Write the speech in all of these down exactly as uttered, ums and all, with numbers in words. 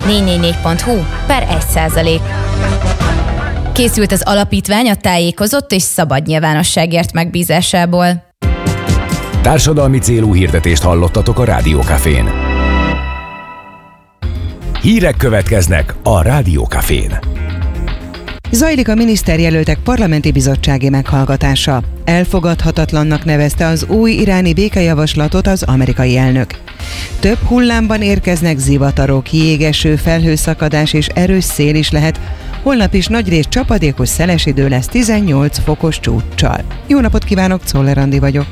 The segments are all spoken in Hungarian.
négy négy négy pont hu per egy százalék. Készült az alapítvány a tájékozott és szabad nyilvánosságért megbízásából. Társadalmi célú hirdetést hallottatok a Rádió Cafén. Hírek következnek a Rádió Cafén. Zajlik a miniszterjelöltek parlamenti bizottsági meghallgatása. Elfogadhatatlannak nevezte az új iráni békejavaslatot az amerikai elnök. Több hullámban érkeznek zivatarok, jégeső, felhőszakadás és erős szél is lehet. Holnap is nagyrészt csapadékos, szeles idő lesz tizennyolc fokos csúccsal. Jó napot kívánok, Czoller Andi vagyok.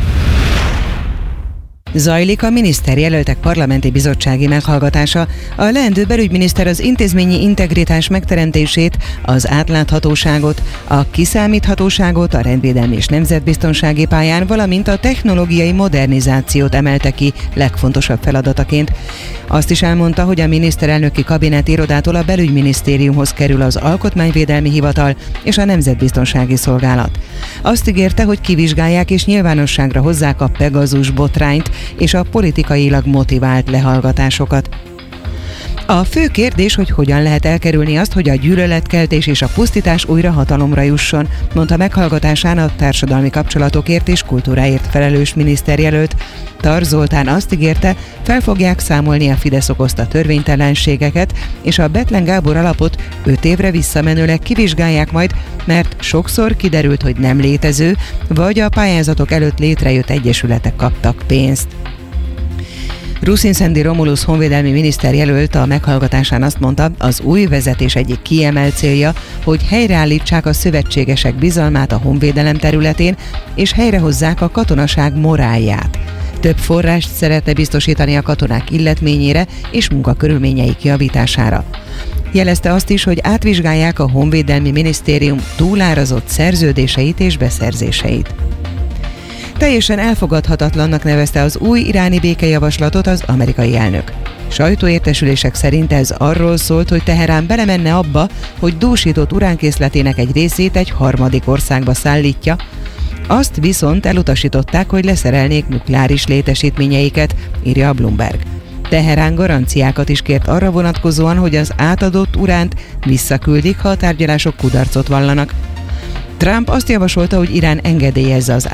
Zajlik a miniszterjelöltek parlamenti bizottsági meghallgatása. A leendő belügyminiszter az intézményi integritás megteremtését, az átláthatóságot, a kiszámíthatóságot a rendvédelmi és nemzetbiztonsági pályán, valamint a technológiai modernizációt emelte ki legfontosabb feladataként. Azt is elmondta, hogy a miniszterelnöki kabinet irodától a belügyminisztériumhoz kerül az Alkotmányvédelmi Hivatal és a Nemzetbiztonsági Szolgálat. Azt ígérte, hogy kivizsgálják és nyilvánosságra hozzák a Pegazus botrányt és a politikailag motivált lehallgatásokat. A fő kérdés, hogy hogyan lehet elkerülni azt, hogy a gyűlöletkeltés és a pusztítás újra hatalomra jusson, mondta meghallgatásán a társadalmi kapcsolatokért és kultúráért felelős miniszterjelölt. Tar Zoltán azt ígérte, fel fogják számolni a Fidesz okozta törvénytelenségeket, és a Bethlen Gábor alapot öt évre visszamenőleg kivizsgálják majd, mert sokszor kiderült, hogy nem létező, vagy a pályázatok előtt létrejött egyesületek kaptak pénzt. Ruszin Szendi Romulus honvédelmi miniszterjelölt a meghallgatásán azt mondta, az új vezetés egyik kiemelt célja, hogy helyreállítsák a szövetségesek bizalmát a honvédelem területén, és helyrehozzák a katonaság morálját. Több forrást szeretne biztosítani a katonák illetményére és munkakörülményeik javítására. Jelezte azt is, hogy átvizsgálják a Honvédelmi Minisztérium túlárazott szerződéseit és beszerzéseit. Teljesen elfogadhatatlannak nevezte az új iráni békejavaslatot az amerikai elnök. Sajtóértesülések szerint ez arról szólt, hogy Teherán belemenne abba, hogy dúsított uránkészletének egy részét egy harmadik országba szállítja, azt viszont elutasították, hogy leszerelnék nukleáris létesítményeiket, írja a Bloomberg. Teherán garanciákat is kért arra vonatkozóan, hogy az átadott uránt visszaküldik, ha a tárgyalások kudarcot vallanak. Trump azt javasolta, hogy Irán engedélyezze az